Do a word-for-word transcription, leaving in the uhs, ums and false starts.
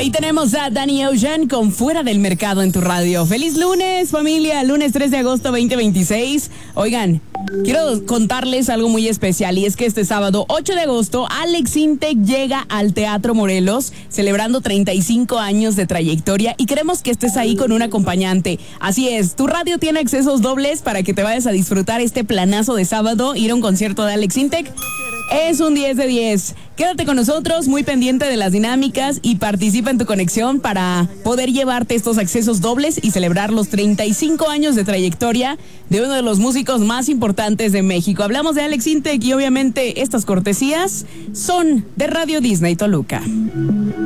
Ahí tenemos a Danny Ocean con Fuera del Mercado en tu radio. ¡Feliz lunes, familia! Lunes tres de agosto veinte veintiséis. Oigan, quiero contarles algo muy especial y es que este sábado ocho de agosto Alex Intec llega al Teatro Morelos celebrando treinta y cinco años de trayectoria y queremos que estés ahí con un acompañante. Así es, tu radio tiene accesos dobles para que te vayas a disfrutar este planazo de sábado, ir a un concierto de Alex Intec. Es un diez de diez. Quédate con nosotros, muy pendiente de las dinámicas y participa en tu conexión para poder llevarte estos accesos dobles y celebrar los treinta y cinco años de trayectoria de uno de los músicos más importantes de México. Hablamos de Alex Intec y obviamente estas cortesías son de Radio Disney Toluca.